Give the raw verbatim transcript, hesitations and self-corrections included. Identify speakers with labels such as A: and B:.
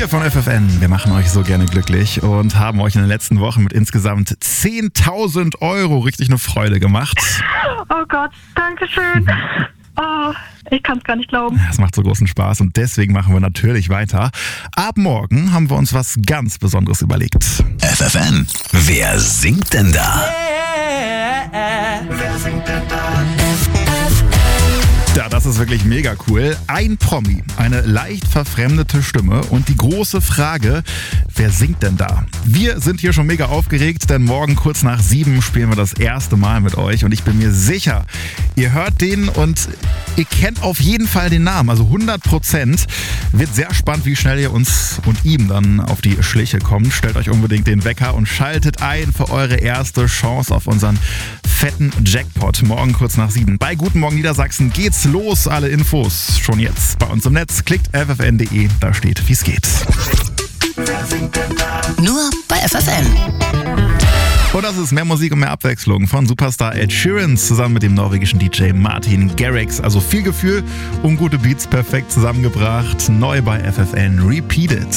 A: Wir von F F N, wir machen euch so gerne glücklich und haben euch in den letzten Wochen mit insgesamt zehntausend Euro richtig eine Freude gemacht.
B: Oh Gott, danke schön. Oh, ich kann es gar nicht glauben.
A: Es macht so großen Spaß und deswegen machen wir natürlich weiter. Ab morgen haben wir uns was ganz Besonderes überlegt.
C: F F N, wer singt denn da?
A: Wer singt denn da? Ja, das ist wirklich mega cool. Ein Promi, eine leicht verfremdete Stimme und die große Frage, wer singt denn da? Wir sind hier schon mega aufgeregt, denn morgen kurz nach sieben spielen wir das erste Mal mit euch und ich bin mir sicher, ihr hört den und ihr kennt auf jeden Fall den Namen, also hundert Prozent. Wird sehr spannend, wie schnell ihr uns und ihm dann auf die Schliche kommt. Stellt euch unbedingt den Wecker und schaltet ein für eure erste Chance auf unseren fetten Jackpot. Morgen kurz nach sieben. Bei Guten Morgen Niedersachsen geht's los. Alle Infos schon jetzt bei uns im Netz. Klickt f f n punkt d e, da steht, wie es geht.
C: Nur bei F F N.
A: Und das ist mehr Musik und mehr Abwechslung von Superstar Ed Sheeran zusammen mit dem norwegischen D J Martin Garrix. Also viel Gefühl und gute Beats perfekt zusammengebracht. Neu bei F F N Repeated.